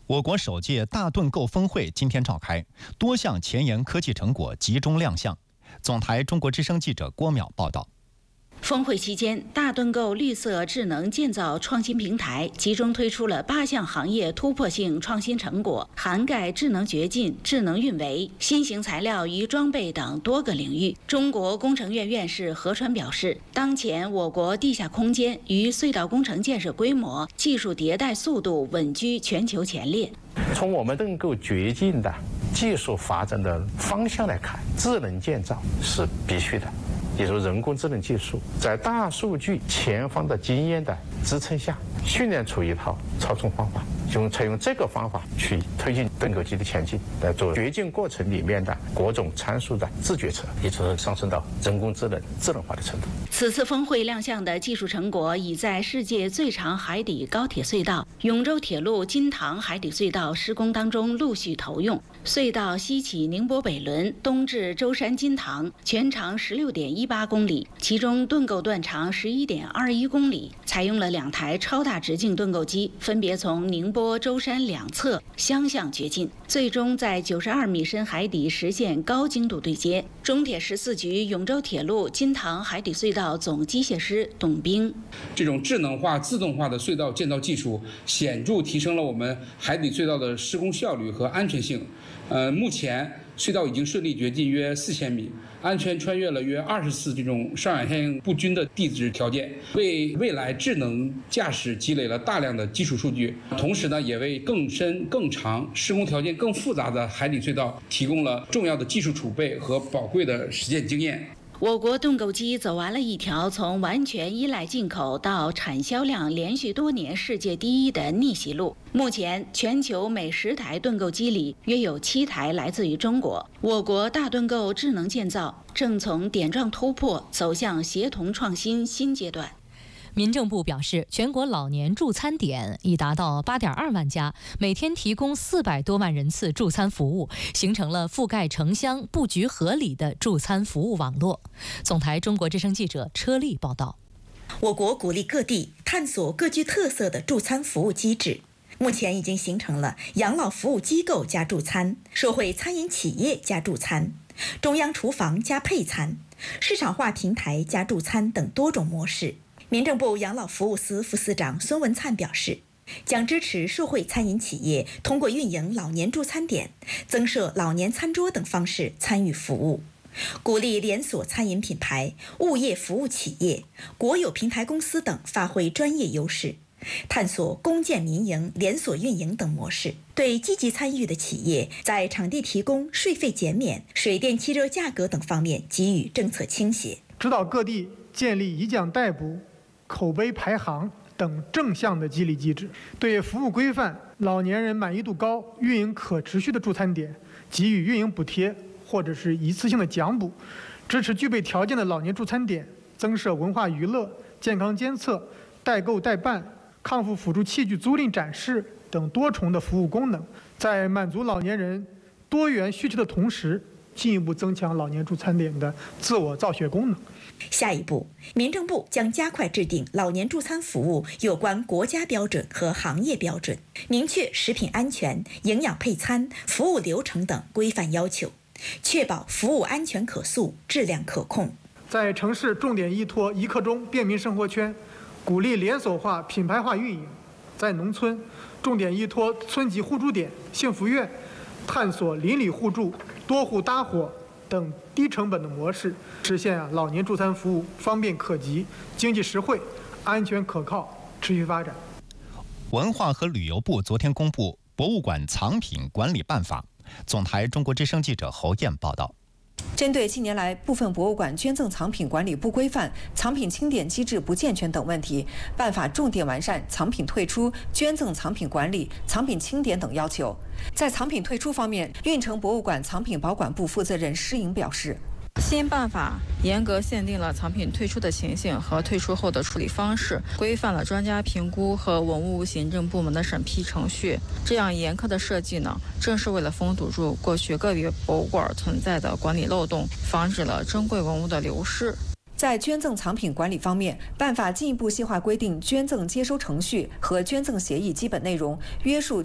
我国首届大盾构峰会今天召开，多项前沿科技成果集中亮相。总台中国之声记者郭淼报道。 峰会期间，大盾构绿色智能建造创新平台集中推出了8项行业突破性创新成果，涵盖智能掘进、智能运维、新型材料与装备等多个领域。中国工程院院士何川表示，当前我国地下空间与隧道工程建设规模、技术迭代速度稳居全球前列。 从我们能够掘进的技术发展的方向来看，智能建造是必须的。比如人工智能技术，在大数据前方的经验的支撑下，训练出一套操纵方法，采用这个方法去推进盾构机的前进，来做掘进过程里面的各种参数的自决策，一直上升到人工智能智能化的程度。 此次峰会亮相的技术成果，已在世界最长海底高铁隧道永州铁路金塘海底隧道施工当中陆续投用。隧道西起宁波北仑，东至舟山金塘，全长16.18公里，其中盾构段长11.21公里，采用了2台超大直径盾构机，分别从宁波、舟山两侧相向掘进，最终在92米深海底实现高精度对接。中铁14局永州铁路金塘海底隧道总机械师董兵： 这种智能化、自动化的隧道建造技术，显著提升了我们海底隧道的施工效率和安全性。目前隧道已经顺利掘进约4000米，安全穿越了约20次这种上下线不均的地质条件，为未来智能驾驶积累了大量的基础数据。同时呢，也为更深、更长、施工条件更复杂的海底隧道提供了重要的技术储备和宝贵的实践经验。 我国盾构机走完了一条从完全依赖进口到产销量连续多年世界第一的逆袭路。目前，全球每10台盾构机里约有7台来自于中国。我国大盾构智能建造正从点状突破走向协同创新新阶段。 民政部表示，全国老年助餐点已达到8.2万家，每天提供400多万人次助餐服务，形成了覆盖城乡、布局合理的助餐服务网络。总台中国之声记者车丽报道。 我国鼓励各地探索各具特色的助餐服务机制，目前已经形成了养老服务机构加助餐、社会餐饮企业加助餐、中央厨房加配餐、市场化平台加助餐等多种模式。民政部养老服务司副司长孙文灿表示，将支持社会餐饮企业通过运营老年助餐点、增设老年餐桌等方式参与服务，鼓励连锁餐饮品牌、物业服务企业、国有平台公司等发挥专业优势，探索公建民营、连锁运营等模式。对积极参与的企业，在场地提供、税费减免、水电气热价格等方面给予政策倾斜， 指导各地建立以奖代补、口碑排行等正向的激励机制，对服务规范、老年人满意度高、运营可持续的助餐点给予运营补贴或者是一次性的奖补，支持具备条件的老年助餐点增设文化娱乐、健康监测、代购代办、康复辅助器具租赁展示等多重的服务功能，在满足老年人多元需求的同时，进一步增强老年助餐点的自我造血功能。 下一步，民政部将加快制定老年助餐服务有关国家标准和行业标准，明确食品安全、营养配餐、服务流程等规范要求，确保服务安全可塑、质量可控。 在城市重点依托一刻钟便民生活圈，鼓励连锁化、品牌化运营；在农村重点依托村级互助点、幸福院，探索邻里互助、多户搭伙等低成本的模式，实现老年助餐服务方便可及、经济实惠、安全可靠、持续发展。 文化和旅游部昨天公布《博物馆藏品管理办法》。总台中国之声记者侯燕报道。 针对近年来部分博物馆捐赠藏品管理不规范、藏品清点机制不健全等问题，办法重点完善藏品退出、捐赠藏品管理、藏品清点等要求。在藏品退出方面，运城博物馆藏品保管部负责人施颖表示， 新办法严格限定了藏品退出的情形和退出后的处理方式，规范了专家评估和文物行政部门的审批程序。这样严苛的设计呢，正是为了封堵住过去个别博物馆存在的管理漏洞，防止了珍贵文物的流失。 在捐赠藏品管理方面，办法进一步细化规定捐赠接收程序和捐赠协议基本内容，约束